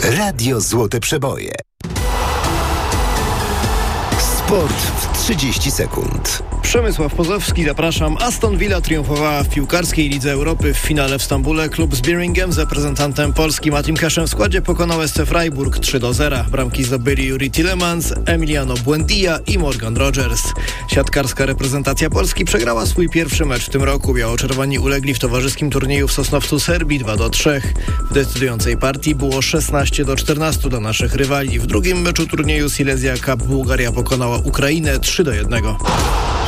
Radio Złote Przeboje. Sport w 30 sekund. Przemysław Pozowski, zapraszam. Aston Villa triumfowała w piłkarskiej Lidze Europy. W finale w Stambule klub z Birmingham z reprezentantem Polski Matim Cashem w składzie pokonał SC Freiburg 3-0. Bramki zdobyli Yuri Tillemans, Emiliano Buendia i Morgan Rogers. Siatkarska reprezentacja Polski przegrała swój pierwszy mecz w tym roku. Biało-czerwoni ulegli w towarzyskim turnieju w Sosnowcu Serbii 2-3. W decydującej partii było 16-14 dla naszych rywali. W drugim meczu turnieju Silesia Cup Bułgaria pokonała Ukrainę 3-1.